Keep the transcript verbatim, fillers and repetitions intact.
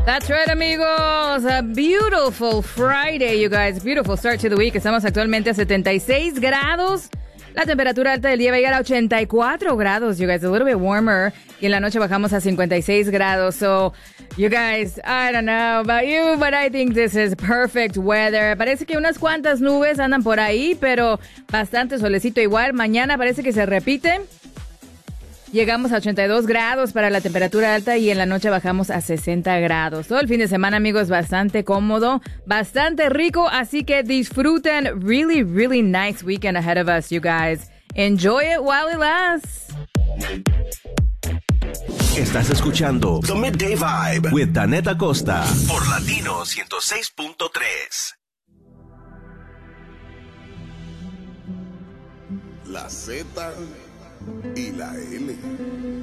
That's right, amigos. A beautiful Friday, you guys. Beautiful start to the week. Estamos actualmente a setenta y seis grados. La temperatura alta del día va a llegar a ochenta y cuatro grados, you guys. A little bit warmer. Y en la noche bajamos a cincuenta y seis grados. So, you guys, I don't know about you, but I think this is perfect weather. Parece que unas cuantas nubes andan por ahí, pero bastante solecito igual. Mañana parece que se repite. Llegamos a ochenta y dos grados para la temperatura alta y en la noche bajamos a sesenta grados. Todo el fin de semana, amigos, bastante cómodo, bastante rico, así que disfruten. Really, really nice weekend ahead of us, you guys. Enjoy it while it lasts. Estás escuchando The Midday Vibe with Danette Acosta por Latino ciento seis punto tres. La Z y la L.